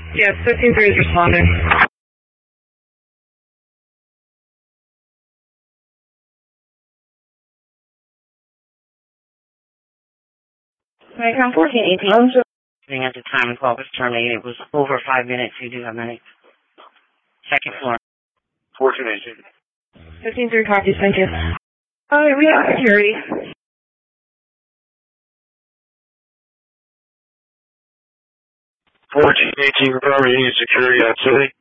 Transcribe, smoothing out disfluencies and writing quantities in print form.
Yes, 15-3 is responding. Micron 1418. At the time the call was terminated, it was over 5 minutes. You do have minutes. Second floor. 1418. 15-3 copies, thank you. We have security. 1418, confirming you need security at City.